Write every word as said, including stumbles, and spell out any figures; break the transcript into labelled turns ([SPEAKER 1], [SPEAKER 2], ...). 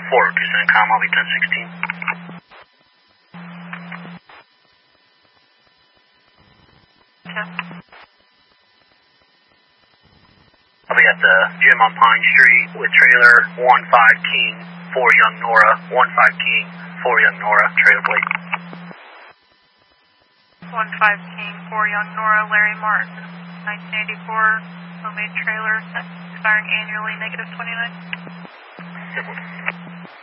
[SPEAKER 1] four oh two CENTCOM, I'll be ten sixteen.
[SPEAKER 2] ten.
[SPEAKER 1] I'll be at the gym on Pine Street with trailer one five King, four Young Nora, one five King, four Young Nora, trailer plate.
[SPEAKER 2] one five King, four Young Nora, Larry Martin, nineteen eighty-four, homemade trailer, expiring annually, negative twenty-nine.
[SPEAKER 1] Yep.